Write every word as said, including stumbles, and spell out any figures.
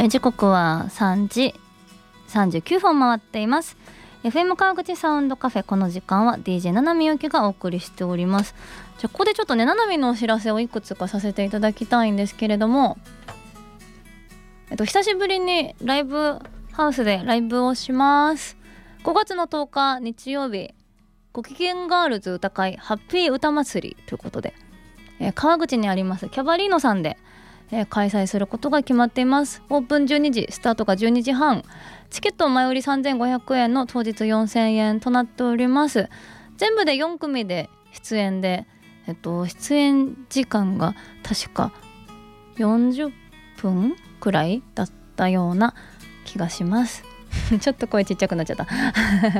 えー、時刻はさんじさんじゅうきゅうふん回っています。 エフエム 川口サウンドカフェ、この時間は ディージェー ななみゆきがお送りしております。じゃあここでちょっとね、ななみのお知らせをいくつかさせていただきたいんですけれども、えっと久しぶりにライブハウスでライブをします。ごがつのとおか日曜日、ご機嫌ガールズ歌会ハッピー歌祭りということで、えー、川口にありますキャバリーノさんで、えー、開催することが決まっています。オープンじゅうにじ、スタートがじゅうにじはん、チケット前売りさんぜんごひゃくえんの当日よんせんえんとなっております。全部でよんくみで出演で、えっと、出演時間が確かよんじゅっぷんくらいだったような気がしますちょっと声ちっちゃくなっちゃった